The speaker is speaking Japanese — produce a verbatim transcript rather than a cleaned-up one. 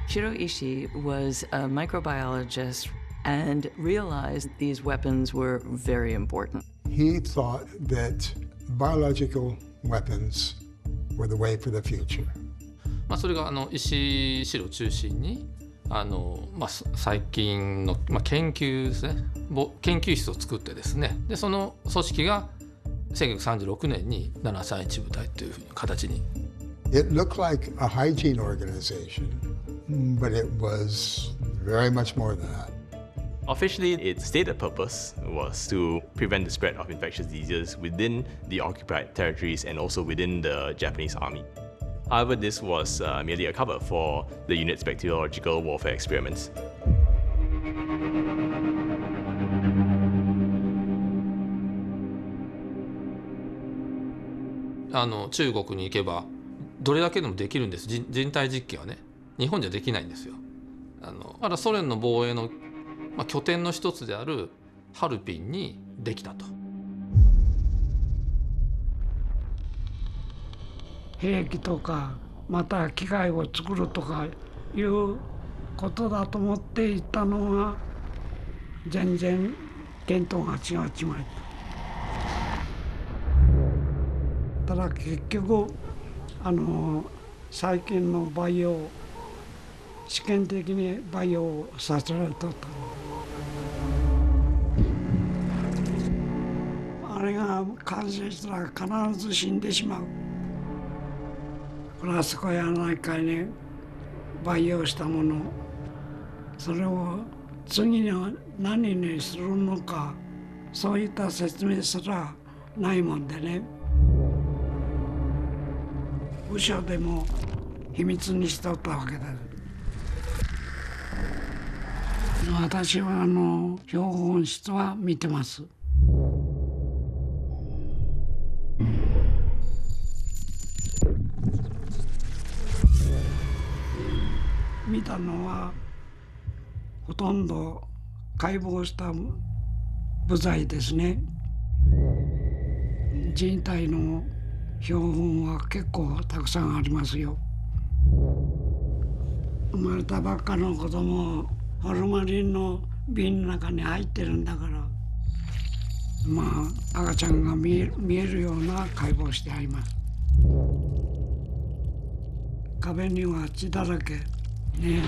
Shiro Ishii was a microbiologist and realized these weapons were very important. He thought that biological weapons were the way for the future. まあそれがあの石井四郎を中心にあの、まあ、最近の、まあ、研究ですね、研究室を作ってですね、でその組織がせんきゅうひゃくさんじゅうろくねんにななさんいち部隊というふうな形に。 It looked like a hygiene organization, but it was very much more than that. Officially, its stated purpose was to prevent the spread of infectious diseases within the occupied territories and also within the Japanese army. However, this was uh, merely a cover for the unit's bacteriological warfare experiments. あの中国に行けばどれだけでもできるんです。人, 人体実験はね、日本じゃできないんですよ。あのまだソ連の防衛の、まあ、拠点の一つであるハルピンにできたと。 兵器とかまた機械を作るとかいうことだと思っていたのが全然見当が違うちまいただ結局あの最近の培養試験的に培養させられとったあれが感染したら必ず死んでしまう。フランスコやないかいに培養したものそれを次に何にするのかそういった説明すらないもんでね部署でも秘密にしとったわけだ。私はあの標本室は見てます。見たのはほとんど解剖した部材ですね。人体の標本は結構たくさんありますよ。生まれたばっかの子供ホルマリンの瓶の中に入ってるんだからまあ赤ちゃんが見え、見えるような解剖してあります。壁には血だらけね